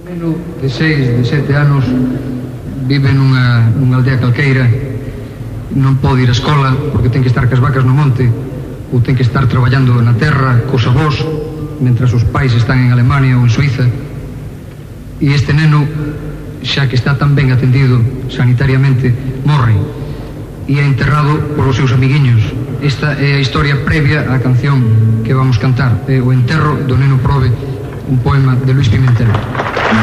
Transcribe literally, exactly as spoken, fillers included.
neno de seis, de sete anos vive nunha, nunha aldea calqueira, non pode ir á escola porque ten que estar cas vacas no monte ou ten que estar traballando na terra cos avós mentras os pais están en Alemania ou en Suiza, e este neno, xa que está tan ben atendido sanitariamente, morre e é enterrado polos seus amiguiños. Esta é a historia previa á canción que vamos cantar, é o enterro do neno Probe, un poema de Luis Pimentel.